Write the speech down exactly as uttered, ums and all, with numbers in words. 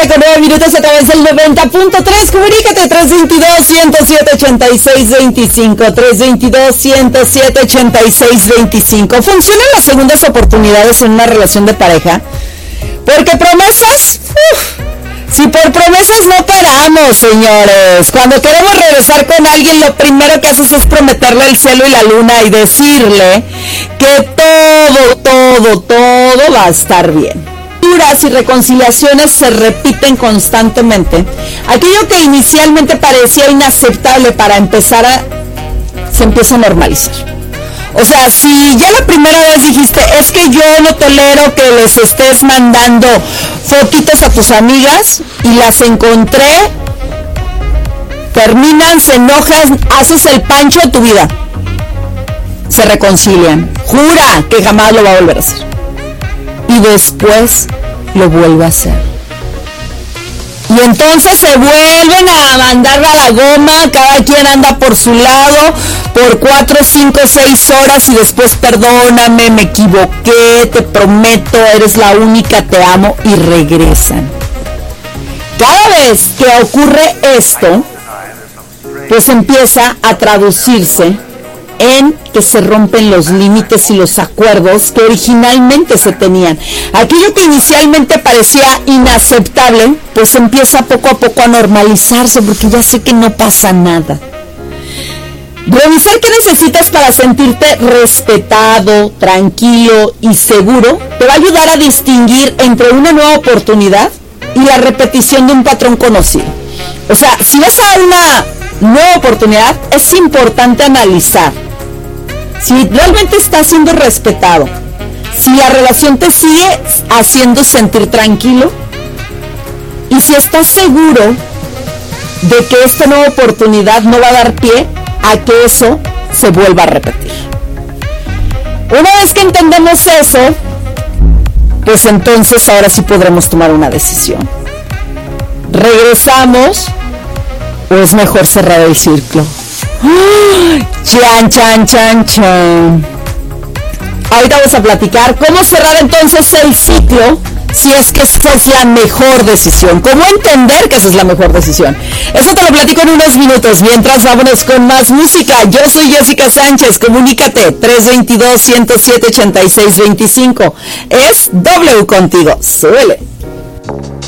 mañana con nueve minutos a través del noventa punto tres. Comunícate tres dos dos, uno cero siete, ocho seis dos cinco, tres dos dos, uno cero siete, ocho seis dos cinco. ¿Funcionan las segundas oportunidades en una relación de pareja? Porque promesas, uf, si por promesas no paramos, señores. Cuando queremos regresar con alguien, lo primero que haces es prometerle el cielo y la luna y decirle que todo, todo, todo va a estar bien. Y reconciliaciones se repiten constantemente. Aquello que inicialmente parecía inaceptable para empezar a... se empieza a normalizar. O sea, si ya la primera vez dijiste, es que yo no tolero que les estés mandando fotitos a tus amigas y las encontré, terminan, se enojan, haces el pancho de tu vida. Se reconcilian. Jura que jamás lo va a volver a hacer. Y después lo vuelve a hacer. Y entonces se vuelven a mandar a la goma, cada quien anda por su lado, por cuatro, cinco, seis horas y después perdóname, me equivoqué, te prometo, eres la única, te amo, y regresan. Cada vez que ocurre esto, pues empieza a traducirse en que se rompen los límites y los acuerdos que originalmente se tenían. Aquello que inicialmente parecía inaceptable, pues empieza poco a poco a normalizarse, porque ya sé que no pasa nada. Revisar qué necesitas para sentirte respetado, tranquilo y seguro te va a ayudar a distinguir entre una nueva oportunidad y la repetición de un patrón conocido. O sea, si vas a una nueva oportunidad, es importante analizar si realmente estás siendo respetado, si la relación te sigue haciendo sentir tranquilo y si estás seguro de que esta nueva oportunidad no va a dar pie a que eso se vuelva a repetir. Una vez que entendemos eso, pues entonces ahora sí podremos tomar una decisión. ¿Regresamos o es mejor cerrar el círculo? Chan, chan, chan, chan. Ahorita vamos a platicar cómo cerrar entonces el ciclo, si es que esa es la mejor decisión. ¿Cómo entender que esa es la mejor decisión? Eso te lo platico en unos minutos. Mientras, vámonos con más música. Yo soy Jessica Sánchez. Comunícate tres dos dos, uno cero siete, ocho seis dos cinco. Es W contigo. Súbele.